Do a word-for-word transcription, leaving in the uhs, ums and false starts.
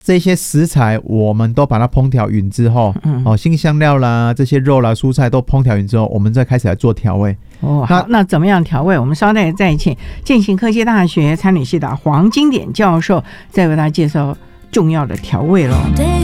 这些食材我们都把它烹调匀之后，嗯，哦，辛香料啦，这些肉啦、蔬菜都烹调匀之后，我们再开始来做调味。 哦，好，那怎么样调味？我们稍待再请健行科技大学餐旅系的黄金典教授再为大家介绍重要的调味咯。